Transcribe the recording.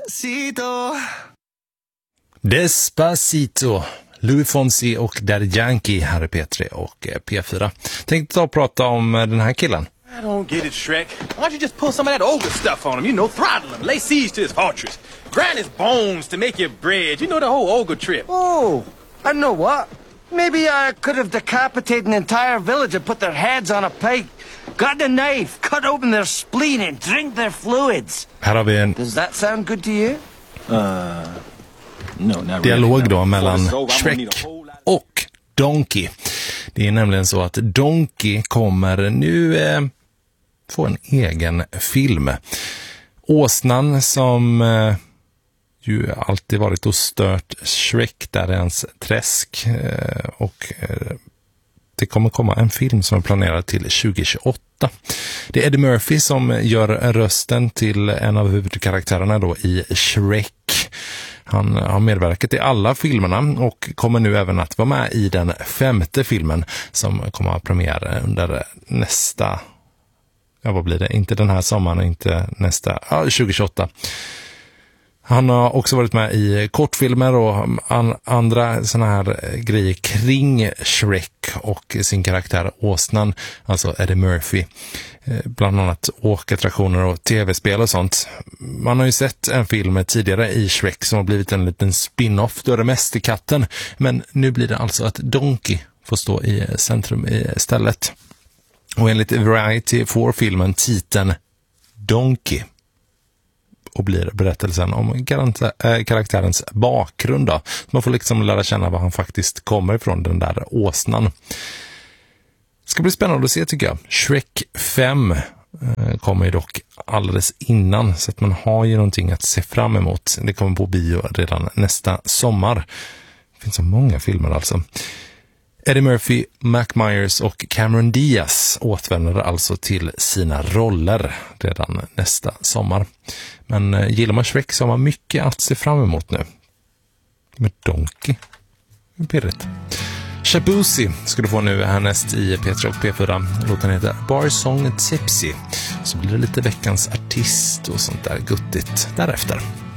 Despacito. Louis Fonsi och Daddy Yankee här i P3 och P4. Tänkte ta och prata om den här killen. I don't get it, Shrek. Why don't you just pull some of that ogre stuff on him? You know, throttle him, lay siege to his fortress, grind his bones to make your bread. You know the whole ogre trip. Oh, I know what. Maybe I could have decapitated an entire village and put their heads on a pike, got a knife, cut open their spleen and drink their fluids. Här har vi en Does that sound good to you? No, not dialog really. då mellan Before it's over, I'm gonna Shrek need a whole lot- och Donkey. Det är nämligen så att Donkey kommer nu få en egen film. Åsnan som ju alltid varit och stört Shrek där i hans träsk och det kommer komma en film som är planerad till 2028. Det är Eddie Murphy som gör rösten till en av huvudkaraktärerna då i Shrek. Han har medverkat i alla filmerna och kommer nu även att vara med i den 5:e filmen som kommer att premiär under nästa, vad blir det? Inte den här sommaren, inte nästa, 2028. Han har också varit med i kortfilmer och andra såna här grejer kring Shrek och sin karaktär Åsnan, alltså Eddie Murphy. Bland annat åkattraktioner och tv-spel och sånt. Man har ju sett en film tidigare i Shrek som har blivit en liten spin-off, då är det Mästerkatten. Men nu blir det alltså att Donkey får stå i centrum istället. Och enligt Variety får filmen titeln Donkey och blir berättelsen om karaktärens bakgrund då. Man får liksom lära känna var han faktiskt kommer ifrån, den där åsnan. Det ska bli spännande att se tycker jag. Shrek 5 kommer ju dock alldeles innan, så att man har ju någonting att se fram emot. Det kommer på bio redan nästa sommar. Det finns så många filmer alltså. Eddie Murphy, Mac Myers och Cameron Diaz återvänder alltså till sina roller redan nästa sommar. Men gillar man Shrek så har man mycket att se fram emot nu. Med Donkey. Pirrigt. Shabuzi ska du få nu härnäst i P3 och P4. Låten heter Bar Song Tipsy. Så blir det lite veckans artist och sånt där guttigt därefter.